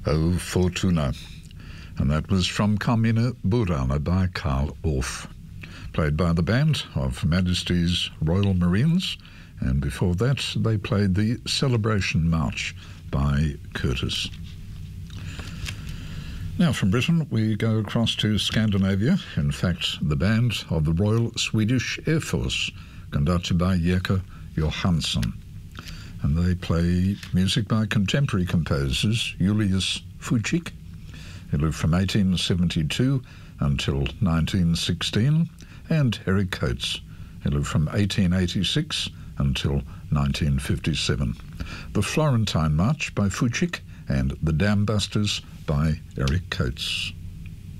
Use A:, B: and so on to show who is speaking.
A: O Fortuna. And that was from Carmina Burana by Carl Orff, played by the band of Majesty's Royal Marines, and before that they played the Celebration March by Curtis. Now from Britain we go across to Scandinavia, in fact the band of the Royal Swedish Air Force, conducted by Jerker Johansson. And they play music by contemporary composers Julius Fučík, who lived from 1872 until 1916, and Eric Coates, who lived from 1886 until 1957. The Florentine March by Fučík and the Dam Busters by Eric Coates.